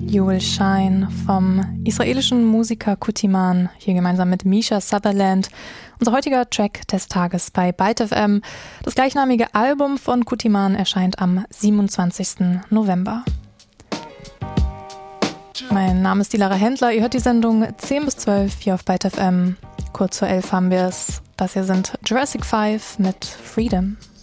You Will Shine vom israelischen Musiker Kutiman, hier gemeinsam mit Misha Sutherland. Unser heutiger Track des Tages bei Byte FM. Das gleichnamige Album von Kutiman erscheint am 27. November. Mein Name ist Dilara Händler, ihr hört die Sendung 10 bis 12 hier auf Byte FM. Kurz vor 11 haben wir es. Das hier sind Jurassic 5 mit Freedom.